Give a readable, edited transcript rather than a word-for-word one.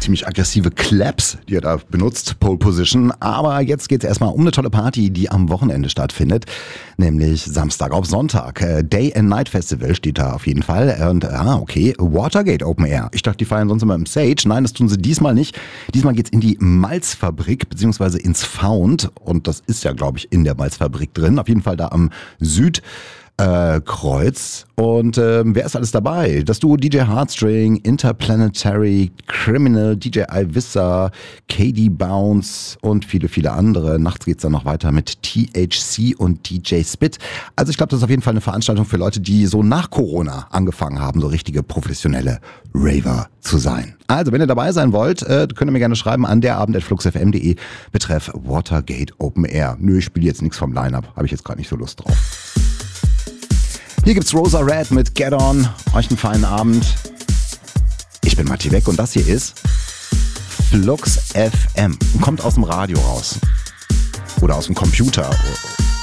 ziemlich aggressive Claps, die er da benutzt, Pole Position. Aber jetzt geht es erstmal um eine tolle Party, die am Wochenende stattfindet, nämlich Samstag auf Sonntag. Day and Night Festival steht da auf jeden Fall. Und okay, Watergate Open Air. Ich dachte, die feiern sonst immer im Sage. Nein, das tun sie diesmal nicht. Diesmal geht's in die Malzfabrik, beziehungsweise ins Found. Und das ist ja, glaube ich, in der Malzfabrik drin. Auf jeden Fall da am Südkreuz. Und wer ist alles dabei? Das Duo DJ Heartstring, Interplanetary, Criminal, DJ Ivissa, KD Bounce und viele, viele andere. Nachts geht's dann noch weiter mit THC und DJ Spit. Also ich glaube, das ist auf jeden Fall eine Veranstaltung für Leute, die so nach Corona angefangen haben, so richtige professionelle Raver zu sein. Also, wenn ihr dabei sein wollt, könnt ihr mir gerne schreiben an derabend@fluxfm.de betreff Watergate Open Air. Nö, ich spiele jetzt nichts vom Line-Up, habe ich jetzt gerade nicht so Lust drauf. Hier gibt's Rosa Red mit Get On. Euch einen feinen Abend. Ich bin Matti Beck und das hier ist Flux FM. Kommt aus dem Radio raus. Oder aus dem Computer.